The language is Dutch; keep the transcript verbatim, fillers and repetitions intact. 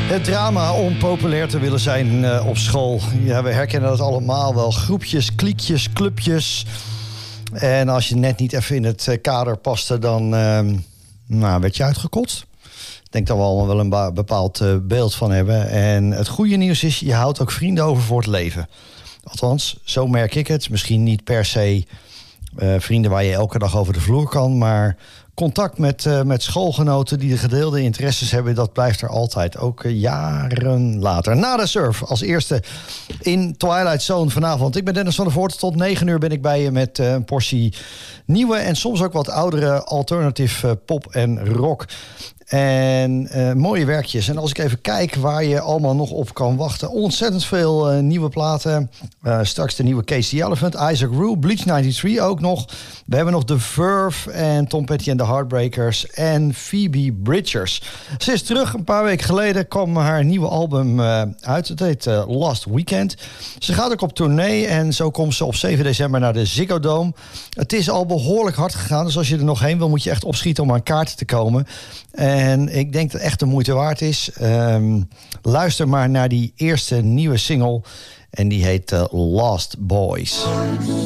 Het drama om populair te willen zijn uh, op school. Ja, we herkennen dat allemaal wel. Groepjes, kliekjes, clubjes. En als je net niet even in het kader paste, dan uh, nou, werd je uitgekotst. Ik denk dat we allemaal wel een ba- bepaald uh, beeld van hebben. En het goede nieuws is, je houdt ook vrienden over voor het leven. Althans, zo merk ik het. Misschien niet per se uh, vrienden waar je elke dag over de vloer kan, maar contact met, uh, met schoolgenoten die de gedeelde interesses hebben, dat blijft er altijd, ook uh, jaren later. Na de surf als eerste in Twilight Zone vanavond. Ik ben Dennis van der Voort. Tot negen uur ben ik bij je met uh, een portie nieuwe en soms ook wat oudere alternative uh, pop en rock. En uh, mooie werkjes. En als ik even kijk waar je allemaal nog op kan wachten. Ontzettend veel uh, nieuwe platen. Uh, straks de nieuwe Cage the Elephant, Isaac Rue, Bleach negenennegentig ook nog. We hebben nog The Verve en Tom Petty en The Heartbreakers en Phoebe Bridgers. Ze is terug. Een paar weken geleden kwam haar nieuwe album uh, uit. Het heet uh, Last Weekend. Ze gaat ook op tournee en zo komt ze op zeven december naar de Ziggo Dome. Het is al behoorlijk hard gegaan. Dus als je er nog heen wil, moet je echt opschieten om aan kaarten te komen. En ik denk dat het echt de moeite waard is. Um, luister maar naar die eerste nieuwe single. En die heet uh, Lost Boys.